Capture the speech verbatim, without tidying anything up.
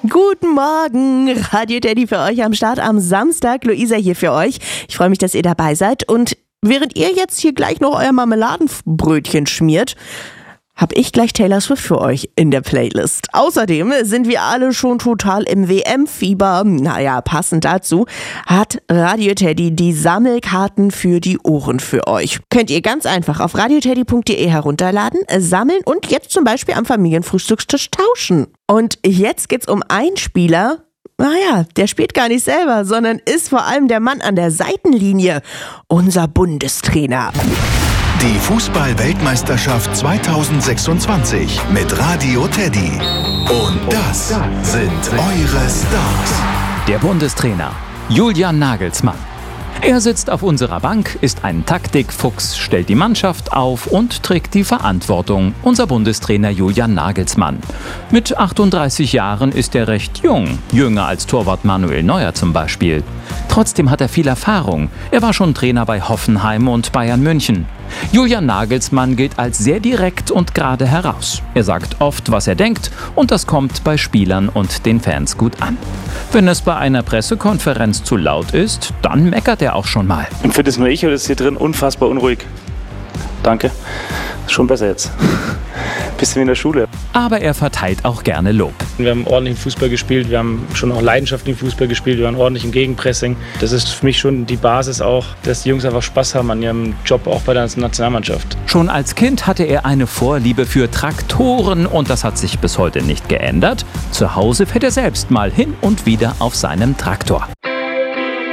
Guten Morgen, Radio Teddy für euch am Start am Samstag. Luisa hier für euch. Ich freue mich, dass ihr dabei seid. Und während ihr jetzt hier gleich noch euer Marmeladenbrötchen schmiert, habe ich gleich Taylor Swift für euch in der Playlist. Außerdem sind wir alle schon total im W M-Fieber. Naja, passend dazu hat Radio Teddy die Sammelkarten für die Ohren für euch. Könnt ihr ganz einfach auf radioteddy punkt de herunterladen, sammeln und jetzt zum Beispiel am Familienfrühstückstisch tauschen. Und jetzt geht's um einen Spieler. Naja, der spielt gar nicht selber, sondern ist vor allem der Mann an der Seitenlinie. Unser Bundestrainer. Die Fußball-Weltmeisterschaft zweitausendsechsundzwanzig mit Radio Teddy. Und das sind eure Stars. Der Bundestrainer Julian Nagelsmann. Er sitzt auf unserer Bank, ist ein Taktikfuchs, stellt die Mannschaft auf und trägt die Verantwortung. Unser Bundestrainer Julian Nagelsmann. Mit achtunddreißig Jahren ist er recht jung, jünger als Torwart Manuel Neuer zum Beispiel. Trotzdem hat er viel Erfahrung. Er war schon Trainer bei Hoffenheim und Bayern München. Julian Nagelsmann gilt als sehr direkt und gerade heraus. Er sagt oft, was er denkt, und das kommt bei Spielern und den Fans gut an. Wenn es bei einer Pressekonferenz zu laut ist, dann meckert er auch schon mal. Empfindet es nur ich oder ist hier drin unfassbar unruhig? Danke. Schon besser jetzt. Bisschen wie in der Schule. Aber er verteilt auch gerne Lob. Wir haben ordentlichen Fußball gespielt, wir haben schon auch leidenschaftlichen Fußball gespielt, wir waren ordentlich im Gegenpressing. Das ist für mich schon die Basis auch, dass die Jungs einfach Spaß haben an ihrem Job, auch bei der Nationalmannschaft. Schon als Kind hatte er eine Vorliebe für Traktoren und das hat sich bis heute nicht geändert. Zu Hause fährt er selbst mal hin und wieder auf seinem Traktor.